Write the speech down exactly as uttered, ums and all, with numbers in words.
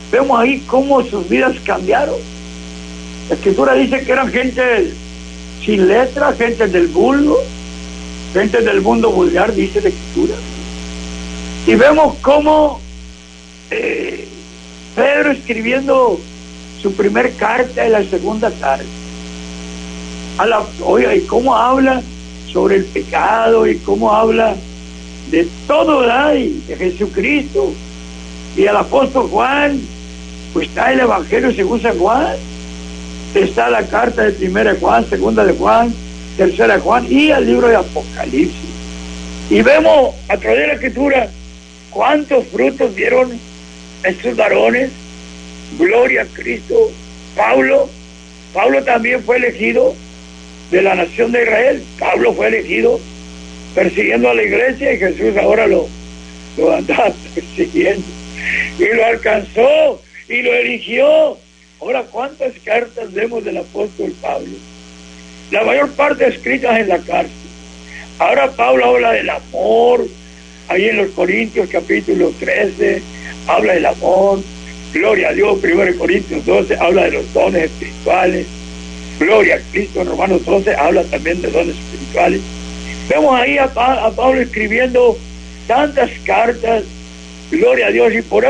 Vemos ahí cómo sus vidas cambiaron. La Escritura dice que eran gente sin letra, gente del vulgo, gente del mundo vulgar, dice la Escritura. Y vemos cómo eh, Pedro escribiendo su primer carta y la segunda carta, a la, oiga, y cómo habla sobre el pecado y cómo habla de todo, ¿verdad? Y de Jesucristo. Y al apóstol Juan, pues está el Evangelio según San Juan, está la carta de primera de Juan, segunda de Juan, tercera de Juan y el libro de Apocalipsis. Y vemos a través de la Escritura cuántos frutos dieron estos varones. Gloria a Cristo. Pablo, Pablo también fue elegido de la nación de Israel. Pablo fue elegido persiguiendo a la iglesia y Jesús ahora lo, lo andaba persiguiendo y lo alcanzó y lo eligió. Ahora, ¿cuántas cartas vemos del apóstol Pablo? La mayor parte escritas en la cárcel. Ahora Pablo habla del amor, ahí en los Corintios capítulo trece, habla del amor. Gloria a Dios. Primero Corintios doce habla de los dones espirituales. Gloria a Cristo. En Romanos doce habla también de dones espirituales. Vemos ahí a, pa a Pablo escribiendo tantas cartas. Gloria a Dios. Y por